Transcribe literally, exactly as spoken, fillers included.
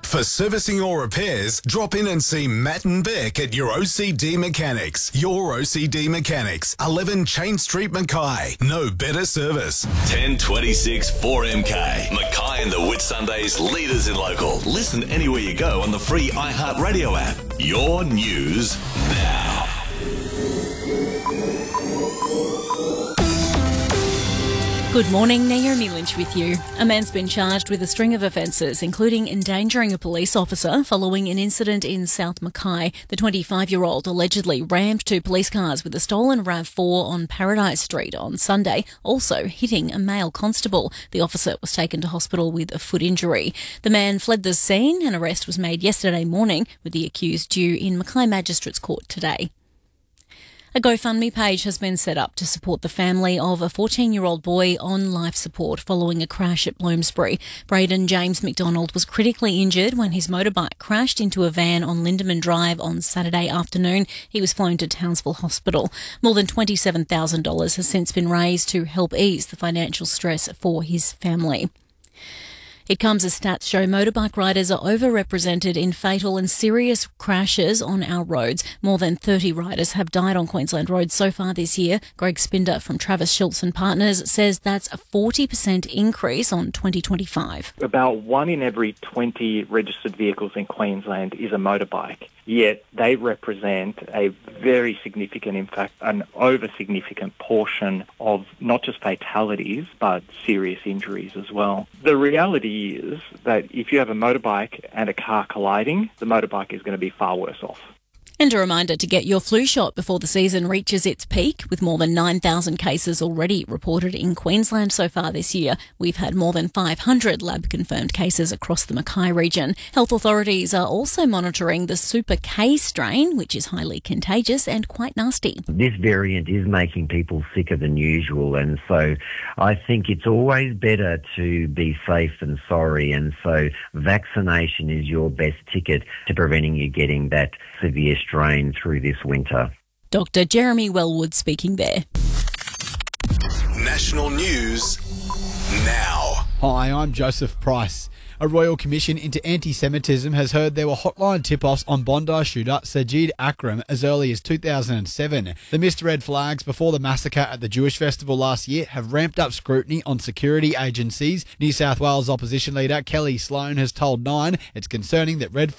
For servicing or repairs, drop in and see Matt and Beck at your O C D Mechanics. Your O C D Mechanics, eleven Chain Street, Mackay. No better service. ten twenty-six four M K. Mackay and the Whitsundays leaders in local. Listen anywhere you go on the free iHeartRadio app. Your news now. Good morning, Naomi Lynch with you. A man's been charged with a string of offences, including endangering a police officer following an incident in South Mackay. The twenty-five-year-old allegedly rammed two police cars with a stolen RAV four on Paradise Street on Sunday, also hitting a male constable. The officer was taken to hospital with a foot injury. The man fled the scene. An arrest was made yesterday morning, with the accused due in Mackay Magistrates Court today. A GoFundMe page has been set up to support the family of a fourteen-year-old boy on life support following a crash at Bloomsbury. Braden James McDonald was critically injured when his motorbike crashed into a van on Lindeman Drive on Saturday afternoon. He was flown to Townsville Hospital. More than twenty-seven thousand dollars has since been raised to help ease the financial stress for his family. It comes as stats show motorbike riders are overrepresented in fatal and serious crashes on our roads. More than thirty riders have died on Queensland roads so far this year. Greg Spinder from Travis Schultz and Partners says that's a forty percent increase on twenty twenty-five. About one in every twenty registered vehicles in Queensland is a motorbike, yet they represent a very significant, in fact, an over-significant portion of not just fatalities, but serious injuries as well. The reality is that if you have a motorbike and a car colliding, the motorbike is going to be far worse off. And a reminder to get your flu shot before the season reaches its peak. With more than nine thousand cases already reported in Queensland so far this year, we've had more than five hundred lab-confirmed cases across the Mackay region. Health authorities are also monitoring the Super K strain, which is highly contagious and quite nasty. This variant is making people sicker than usual, and so I think it's always better to be safe than sorry, and so vaccination is your best ticket to preventing you getting that severe strain through this winter. Doctor Jeremy Wellwood speaking there. National news now. Hi, I'm Joseph Price. A Royal Commission into Anti-Semitism has heard there were hotline tip-offs on Bondi shooter Sajid Akram as early as two thousand seven. The missed red flags before the massacre at the Jewish Festival last year have ramped up scrutiny on security agencies. New South Wales opposition leader Kelly Sloan has told Nine it's concerning that red